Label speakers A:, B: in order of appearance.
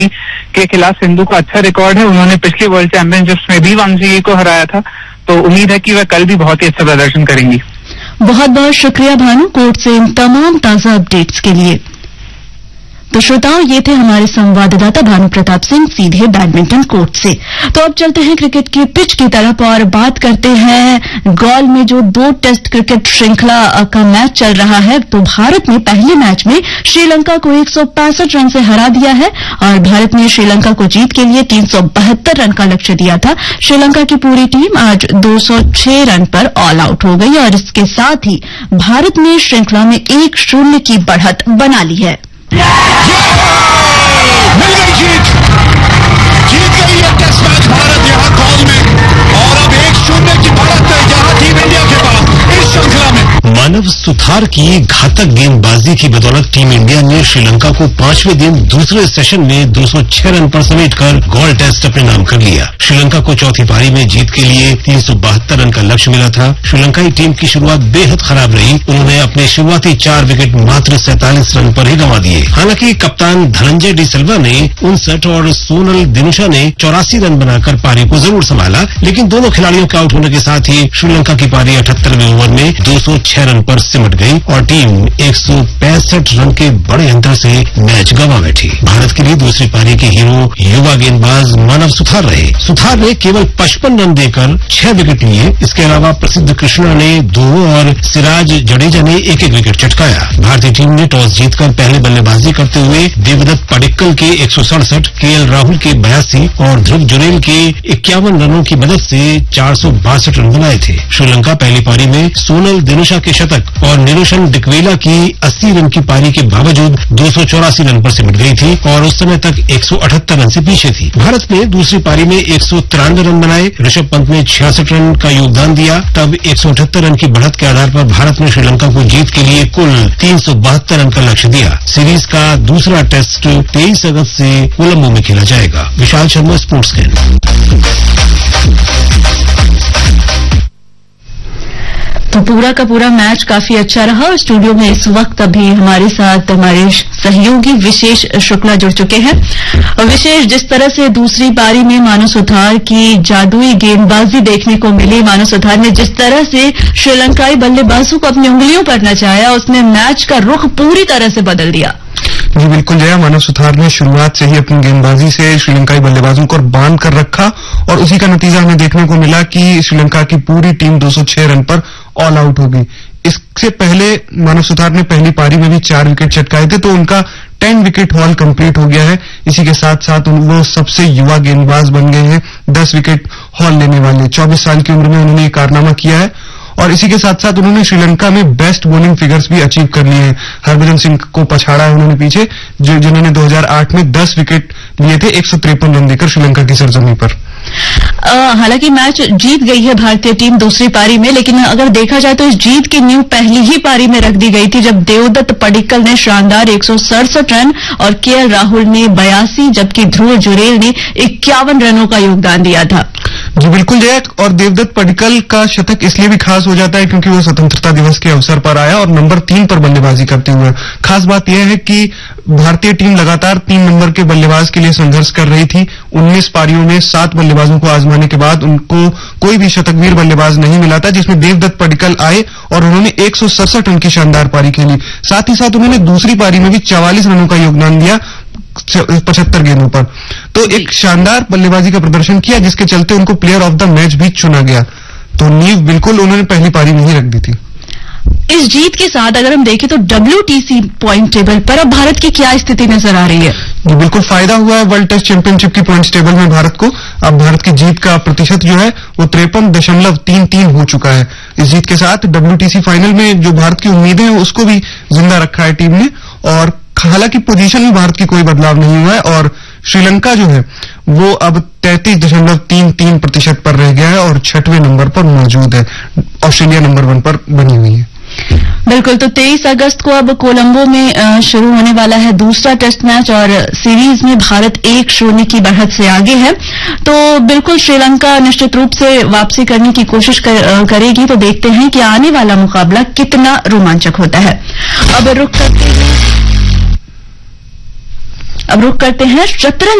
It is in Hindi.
A: के खिलाफ सिंधु का अच्छा रिकॉर्ड है। उन्होंने पिछले वर्ल्ड चैंपियनशिप्स में भी वांगजी को हराया था, तो उम्मीद है कि वह कल भी बहुत ही अच्छा प्रदर्शन करेंगी।
B: बहुत बहुत शुक्रिया भानु, कोर्ट से इन तमाम ताजा अपडेट्स के लिए। तो श्रोताओं, ये थे हमारे संवाददाता भानु प्रताप सिंह सीधे बैडमिंटन कोर्ट से। तो अब चलते हैं क्रिकेट की पिच की तरफ और बात करते हैं गॉल में जो 2 टेस्ट क्रिकेट श्रृंखला का मैच चल रहा है। तो भारत ने पहले मैच में श्रीलंका को 165 रन से हरा दिया है और भारत ने श्रीलंका को जीत के लिए 372 रन का लक्ष्य दिया था। श्रीलंका की पूरी टीम आज 206 रन पर ऑल आउट हो गई और इसके साथ ही भारत ने श्रृंखला में 1-0 की बढ़त बना ली है।
C: मिल गई जीत गई है टेस्ट मैच भारत यहां कॉल में और अब 1-0 की बढ़त यहां टीम इंडिया के पास इस श्रृंखला में। मानव सुथार की घातक गेंदबाजी की बदौलत टीम इंडिया ने श्रीलंका को 5वें दिन दूसरे सेशन में 206 रन पर समेटकर गॉल टेस्ट अपने नाम कर लिया। श्रीलंका को चौथी पारी में जीत के लिए 372 रन का लक्ष्य मिला था। श्रीलंकाई टीम की शुरुआत बेहद खराब रही। उन्होंने अपने शुरुआती 4 विकेट मात्र 47 रन पर ही गंवा दिए। हालांकि कप्तान धनंजय डी सिल्वा ने 59 और सोनल दिनुशा ने 84 रन बनाकर पारी को जरूर संभाला, लेकिन दोनों खिलाड़ियों के आउट होने के साथ ही श्रीलंका की पारी 78वें ओवर में 206 रन पर सिमट गई और टीम 165 रन के बड़े अंतर से मैच गंवा बैठी। भारत के लिए दूसरी पारी के हीरो युवा गेंदबाज मानव सुथार रहे। सुथार ने केवल 55 रन देकर 6 विकेट लिए। इसके अलावा प्रसिद्ध कृष्णा ने 2 और सिराज जडेजा ने 1-1 विकेट चटकाया। भारतीय टीम ने टॉस जीतकर पहले बल्लेबाजी करते हुए देवदत्त पडिक्कल के 167, केएल राहुल के 82 और ध्रुव जुरेल के 51 रनों की मदद से 462 रन बनाए थे। श्रीलंका पहली पारी में सोनल दिनुशा के शतक और निरुशन डिकवेला की 80 रन की पारी के बावजूद 284 रन पर सिमट गई थी और उस समय तक 178 रन से पीछे थी। भारत ने दूसरी पारी में 193 रन बनाए। ऋषभ पंत ने 66 रन का योगदान दिया। तब 178 रन की बढ़त के आधार पर भारत ने श्रीलंका को जीत के लिए कुल 372 रन का लक्ष्य दिया। सीरीज का दूसरा टेस्ट 23 अगस्त से कोलंबो में खेला जाएगा। Vishal Sharma, sports can.
B: तो पूरा का पूरा मैच काफी अच्छा रहा और स्टूडियो में इस वक्त अभी हमारे साथ हमारे सहयोगी विशेष शुक्ला जुड़ चुके हैं। विशेष, जिस तरह से दूसरी पारी में मानव सुथार की जादुई गेंदबाजी देखने को मिली, मानव सुथार ने जिस तरह से श्रीलंकाई बल्लेबाजों को अपनी उंगलियों पर नचाया, उसने मैच का रुख पूरी तरह से बदल दिया।
D: जी बिल्कुल जया, मानव सुथार ने शुरुआत से ही अपनी गेंदबाजी से श्रीलंकाई बल्लेबाजों को बांध कर रखा और उसी का नतीजा हमें देखने को मिला कि श्रीलंका की पूरी टीम 206 रन पर ऑल आउट हो गई। इससे पहले मानव सुथार ने पहली पारी में भी 4 विकेट चटकाए थे, तो उनका 10 विकेट हॉल कंप्लीट हो गया है। इसी के साथ साथ वो सबसे युवा गेंदबाज बन गए हैं, 10 विकेट हॉल लेने वाले। 24 साल की उम्र में उन्होंने ये कारनामा किया है और इसी के साथ साथ उन्होंने श्रीलंका में बेस्ट बॉलिंग फिगर्स भी अचीव कर लिए हैं। हरभजन सिंह को पछाड़ा है उन्होंने पीछे, जिन्होंने 2008 में 10 विकेट लिए थे 153 रन देकर श्रीलंका की सरजमी पर।
B: हालांकि मैच जीत गई है भारतीय टीम दूसरी पारी में, लेकिन अगर देखा जाए तो इस जीत की नींव पहली ही पारी में रख दी गई थी, जब देवदत्त पडिक्कल ने शानदार 167 रन और केएल राहुल ने 82, जबकि ध्रुव जुरेल ने 51 रनों का योगदान दिया था।
D: जी बिल्कुल जय, और देवदत्त पडिक्कल का शतक इसलिए भी खास हो जाता है क्योंकि वो स्वतंत्रता दिवस के अवसर पर आया और नंबर 3 पर बल्लेबाजी करते हुए। खास बात यह है कि भारतीय टीम लगातार 3 नंबर के बल्लेबाज के लिए संघर्ष कर रही थी। 19 पारियों में 7 बल्लेबाजों को आजमाने के बाद उनको कोई भी शतकवीर बल्लेबाज नहीं मिला था, जिसमें देवदत्त पडिक्कल आए और उन्होंने 167 रन की शानदार पारी खेली। साथ ही साथ उन्होंने दूसरी पारी में भी 44 रनों का योगदान दिया 75 गेंदों पर। तो एक शानदार बल्लेबाजी का प्रदर्शन किया, जिसके चलते उनको प्लेयर ऑफ द मैच भी चुना गया। तो नींव बिल्कुल उन्होंने पहली पारी में ही रख दी थी।
B: इस जीत के साथ अगर हम देखें तो WTC पॉइंट टेबल पर अब भारत की क्या स्थिति नजर आ रही है?
D: बिल्कुल फायदा हुआ है वर्ल्ड टेस्ट चैंपियनशिप की पॉइंट्स टेबल में भारत को। अब भारत की जीत का प्रतिशत जो है वो 53.33 हो चुका है। इस जीत के साथ WTC फाइनल में जो भारत की उम्मीदें हैं उसको भी जिंदा रखा है टीम ने। और हालांकि पोजीशन में भारत की कोई बदलाव नहीं हुआ है और श्रीलंका जो है वो अब 33.33% पर रह गया है और 6वें नंबर पर मौजूद है। ऑस्ट्रेलिया नंबर 1 पर बनी हुई है।
B: बिल्कुल, तो 23 अगस्त को अब कोलंबो में शुरू होने वाला है दूसरा टेस्ट मैच और सीरीज में भारत 1-0 की बढ़त से आगे है। तो बिल्कुल श्रीलंका निश्चित रूप से वापसी करने की कोशिश करेगी। तो देखते हैं कि आने वाला मुकाबला कितना रोमांचक होता है। अब रुख करते हैं शतरंज